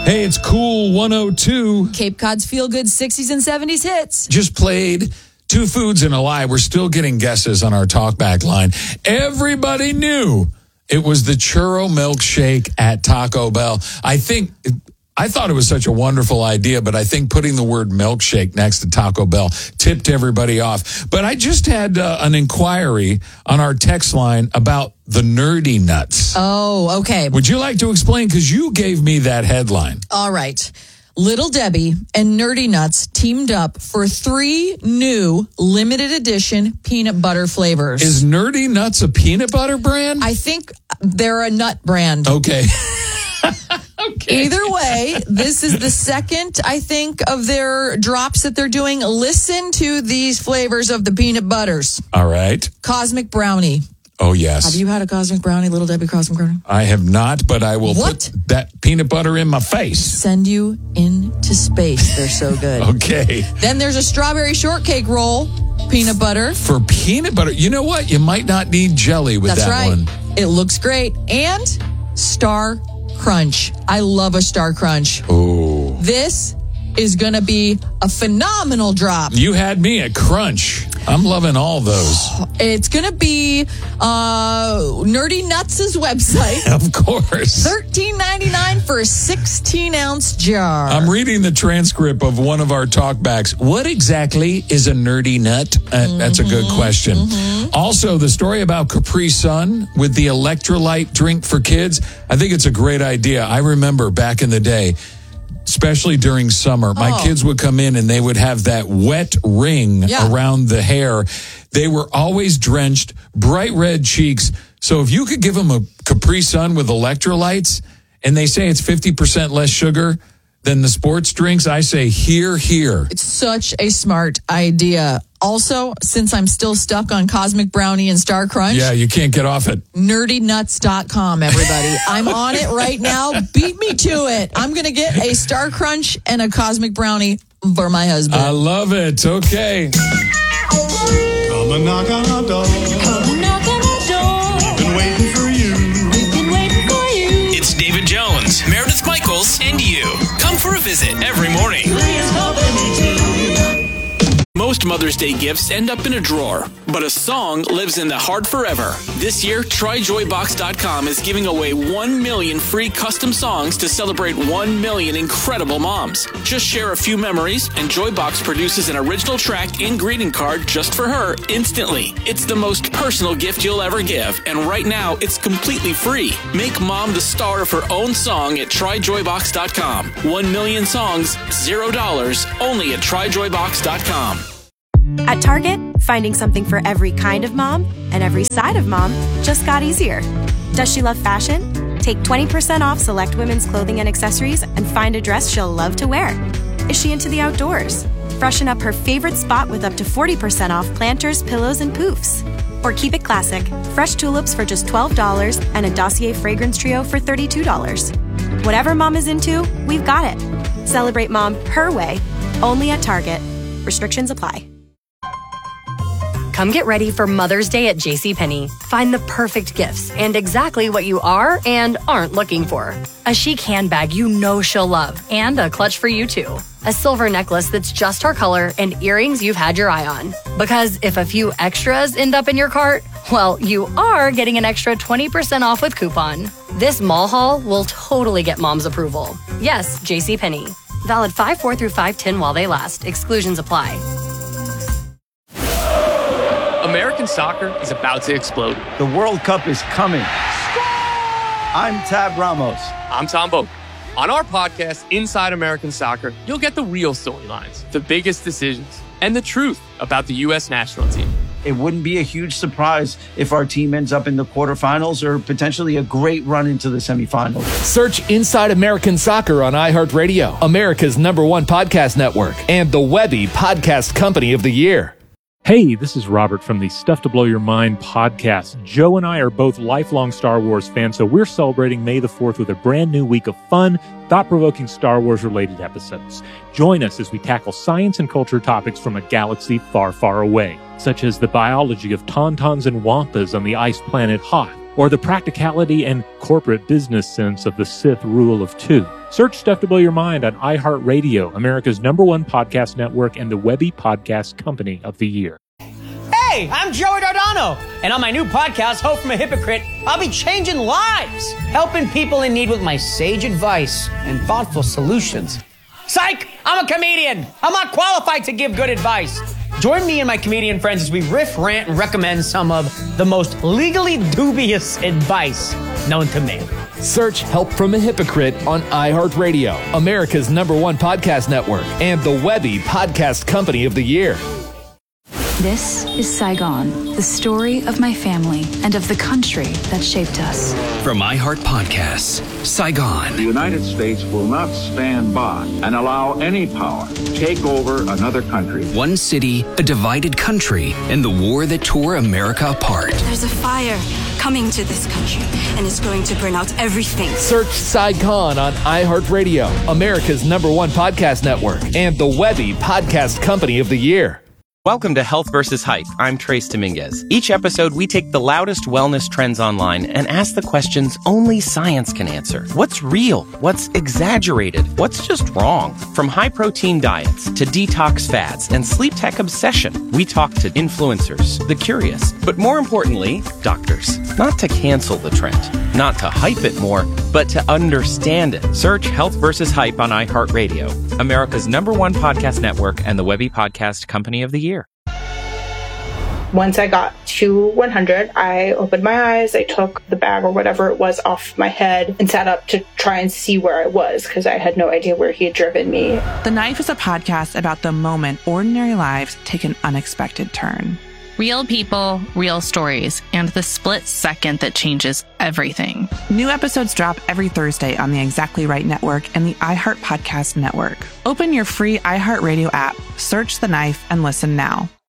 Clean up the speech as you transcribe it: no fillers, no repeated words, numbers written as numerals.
Hey, it's Cool 102. Cape Cod's feel-good 60s and 70s hits. Just played Two Foods and a Lie. We're still getting guesses on our talkback line. Everybody knew it was the churro milkshake at Taco Bell. I thought it was such a wonderful idea, but I think putting the word milkshake next to Taco Bell tipped everybody off. But I just had an inquiry on our text line about the Nerdy Nuts. Oh, okay. Would you like to explain? Because you gave me that headline. All right. Little Debbie and Nerdy Nuts teamed up for 3 new limited edition peanut butter flavors. Is Nerdy Nuts a peanut butter brand? I think they're a nut brand. Okay. Okay. Either way, this is the second, I think, of their drops that they're doing. Listen to these flavors of the peanut butters. All right. Cosmic Brownie. Oh, yes. Have you had a Cosmic Brownie, Little Debbie Cosmic Brownie? I have not, but I will put that peanut butter in my face. Send you into space. They're so good. Okay. Then there's a strawberry shortcake roll, peanut butter. For peanut butter, you know what? You might not need jelly with That's that right. one. It looks great. And Star Crunch. I love a Star Crunch. Oh. This is going to be a phenomenal drop. You had me at Crunch. I'm loving all those. It's going to be Nerdy Nuts' website. Of course. $13.99 for a 16-ounce jar. I'm reading the transcript of one of our talkbacks. What exactly is a nerdy nut? That's a good question. Also, the story about Capri Sun with the electrolyte drink for kids. I think it's a great idea. I remember back in the day, especially during summer, my kids would come in and they would have that wet ring around the hair. They were always drenched, bright red cheeks. So if you could give them a Capri Sun with electrolytes, and they say it's 50% less sugar than the sports drinks, I say, here. It's such a smart idea. Also, since I'm still stuck on Cosmic Brownie and Star Crunch. Yeah, you can't get off it. Nerdynuts.com, everybody. I'm on it right now. Beat me to it. I'm going to get a Star Crunch and a Cosmic Brownie for my husband. I love it. Okay. Come and knock on our door. Come and knock on our door. We've been waiting for you. We've been waiting for you. It's David Jones, Meredith Michaels, and you. Come for a visit every morning. Please company too. Most Mother's Day gifts end up in a drawer, but a song lives in the heart forever. This year, TryJoyBox.com is giving away 1 million free custom songs to celebrate 1 million incredible moms. Just share a few memories, and Joybox produces an original track and greeting card just for her instantly. It's the most personal gift you'll ever give, and right now, it's completely free. Make mom the star of her own song at TryJoyBox.com. 1 million songs, $0, only at TryJoyBox.com. At Target, finding something for every kind of mom and every side of mom just got easier. Does she love fashion? Take 20% off select women's clothing and accessories and find a dress she'll love to wear. Is she into the outdoors? Freshen up her favorite spot with up to 40% off planters, pillows, and poofs. Or keep it classic, fresh tulips for just $12 and a Dossier fragrance trio for $32. Whatever mom is into, we've got it. Celebrate mom her way, only at Target. Restrictions apply. Come get ready for Mother's Day at JCPenney. Find the perfect gifts and exactly what you are and aren't looking for. A chic handbag you know she'll love and a clutch for you too. A silver necklace that's just her color and earrings you've had your eye on. Because if a few extras end up in your cart, well, you are getting an extra 20% off with coupon. This mall haul will totally get mom's approval. Yes, JCPenney. Valid 5/4 through 5/10 while they last. Exclusions apply. American soccer is about to explode. The World Cup is coming. I'm Tab Ramos. I'm Tom Boak. On our podcast, Inside American Soccer, you'll get the real storylines, the biggest decisions, and the truth about the U.S. national team. It wouldn't be a huge surprise if our team ends up in the quarterfinals or potentially a great run into the semifinals. Search Inside American Soccer on iHeartRadio, America's #1 podcast network, and the Webby Podcast Company of the Year. Hey, this is Robert from the Stuff to Blow Your Mind podcast. Joe and I are both lifelong Star Wars fans, so we're celebrating May the 4th with a brand new week of fun, thought-provoking Star Wars-related episodes. Join us as we tackle science and culture topics from a galaxy far, far away, such as the biology of tauntauns and wampas on the ice planet Hoth, or the practicality and corporate business sense of the Sith rule of two. Search Stuff to Blow Your Mind on iHeartRadio, America's #1 podcast network and the Webby Podcast Company of the Year. Hey, I'm Joey Dardano, and on my new podcast, Hope from a Hypocrite, I'll be changing lives, helping people in need with my sage advice and thoughtful solutions. Psych! I'm a comedian. I'm not qualified to give good advice. Join me and my comedian friends as we riff, rant, and recommend some of the most legally dubious advice known to man. Search Help from a Hypocrite on iHeartRadio, America's #1 podcast network, and the Webby Podcast Company of the Year. This is Saigon, the story of my family and of the country that shaped us. From iHeart Podcasts, Saigon. The United States will not stand by and allow any power to take over another country. One city, a divided country, and the war that tore America apart. There's a fire coming to this country, and it's going to burn out everything. Search Saigon on iHeartRadio, America's #1 podcast network, and the Webby Podcast Company of the Year. Welcome to Health vs. Hype. I'm Trace Dominguez. Each episode, we take the loudest wellness trends online and ask the questions only science can answer. What's real? What's exaggerated? What's just wrong? From high-protein diets to detox fads and sleep tech obsession, we talk to influencers, the curious, but more importantly, doctors. Not to cancel the trend, not to hype it more, but to understand it. Search Health vs. Hype on iHeartRadio, America's #1 podcast network and the Webby Podcast Company of the Year. Once I got to 100, I opened my eyes, I took the bag or whatever it was off my head and sat up to try and see where I was because I had no idea where he had driven me. The Knife is a podcast about the moment ordinary lives take an unexpected turn. Real people, real stories, and the split second that changes everything. New episodes drop every Thursday on the Exactly Right Network and the iHeart Podcast Network. Open your free iHeartRadio app, search The Knife, and listen now.